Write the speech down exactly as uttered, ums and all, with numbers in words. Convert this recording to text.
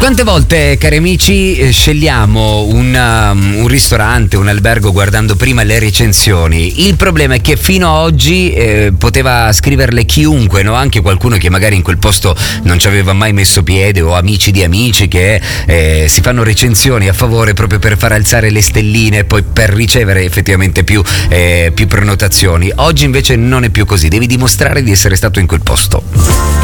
Quante volte, cari amici, eh, scegliamo un, um, un ristorante, un albergo guardando prima le recensioni? Il problema è che fino a oggi eh, poteva scriverle chiunque, no? Anche qualcuno che magari in quel posto non ci aveva mai messo piede, o amici di amici che eh, si fanno recensioni a favore proprio per far alzare le stelline e poi per ricevere effettivamente più, eh, più prenotazioni. Oggi invece non è più così, devi dimostrare di essere stato in quel posto.